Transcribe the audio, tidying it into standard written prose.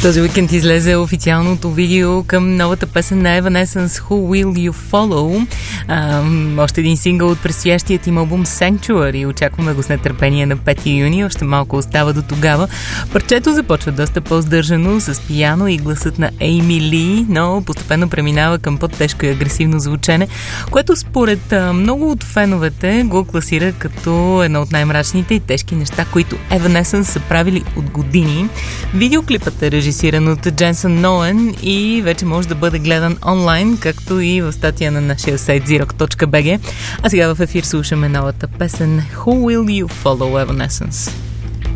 Този уикенд излезе официалното видео към новата песен на Evanescence Who Will You Follow? Още един сингъл от предстоящият им албум Sanctuary. Очакваме го с нетърпение на 5 юни. Още малко остава до тогава. Парчето започва доста по-здържано с пиано и гласът на Ейми Ли, но постепенно преминава към по-тежко и агресивно звучене, което според много от феновете го класира като едно от най-мрачните и тежки неща, които Evanescence са правили от години. Видеоклипът е режисиран от Дженсън Ноен и вече може да бъде гледан онлайн, както и в статия на нашия сайт zrock.bg. А сега в ефир слушаме новата песен Who Will You Follow, Evanescence.